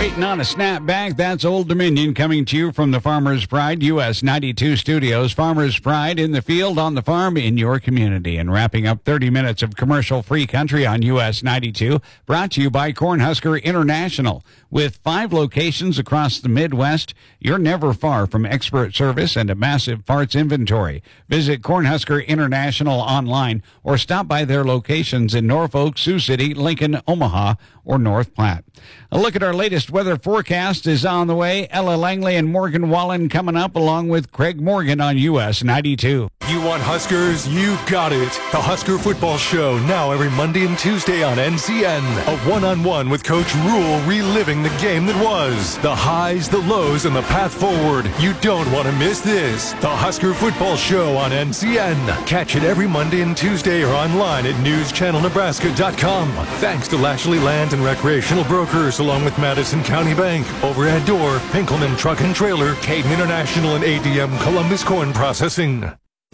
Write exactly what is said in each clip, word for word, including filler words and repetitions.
Waiting on a snapback, that's Old Dominion coming to you from the Farmer's Pride U S ninety-two studios. Farmer's Pride in the field, on the farm, in your community. And wrapping up thirty minutes of commercial-free country on U S ninety-two, brought to you by Cornhusker International. With five locations across the Midwest, you're never far from expert service and a massive parts inventory. Visit Cornhusker International online or stop by their locations in Norfolk, Sioux City, Lincoln, Omaha, or North Platte. A look at our latest weather forecast is on the way. Ella Langley and Morgan Wallen coming up, along with Craig Morgan on U S ninety-two. You want Huskers? You got it. The Husker Football Show, now every Monday and Tuesday on N C N. A one-on-one with Coach Rule, reliving the game that was. The highs, the lows, and the path forward. You don't want to miss this. The Husker Football Show on N C N. Catch it every Monday and Tuesday or online at news channel nebraska dot com. Thanks to Lashley Land and Recreational Brokers, along with Madison County Bank, Overhead Door, Pinkelman Truck and Trailer, Caden International, and A D M Columbus Corn Processing.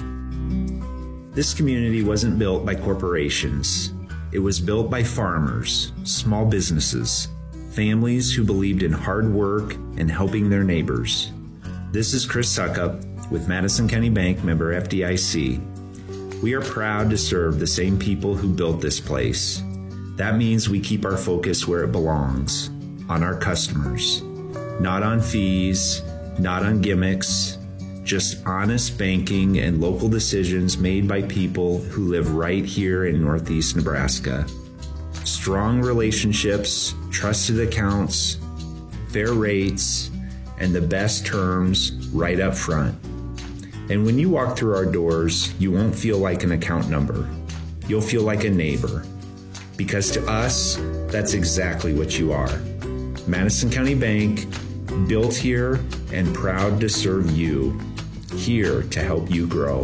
This community wasn't built by corporations. It was built by farmers, small businesses, families who believed in hard work and helping their neighbors. This is Chris Suckup with Madison County Bank, member F D I C. We are proud to serve the same people who built this place. That means we keep our focus where it belongs, on our customers. Not on fees, not on gimmicks, just honest banking and local decisions made by people who live right here in Northeast Nebraska. Strong relationships, trusted accounts, fair rates, and the best terms right up front. And when you walk through our doors, you won't feel like an account number. You'll feel like a neighbor. Because to us, that's exactly what you are. Madison County Bank, built here and proud to serve you. Here to help you grow.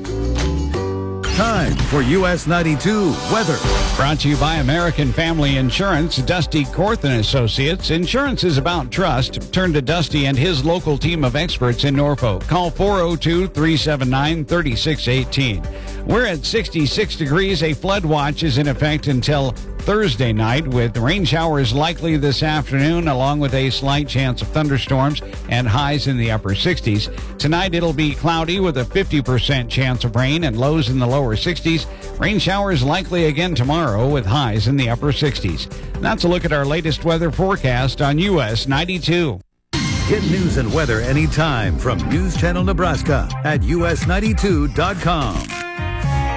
Time for U S ninety-two weather. Brought to you by American Family Insurance, Dusty Korth and Associates. Insurance is about trust. Turn to Dusty and his local team of experts in Norfolk. Call four oh two, three seven nine, three six one eight. We're at sixty-six degrees. A flood watch is in effect until Thursday night, with rain showers likely this afternoon, along with a slight chance of thunderstorms and highs in the upper sixties. Tonight it'll be cloudy with a fifty percent chance of rain and lows in the lower sixties. Rain showers likely again tomorrow with highs in the upper sixties. That's a look at our latest weather forecast on U S ninety-two. Get news and weather anytime from News Channel Nebraska at U S ninety-two dot com.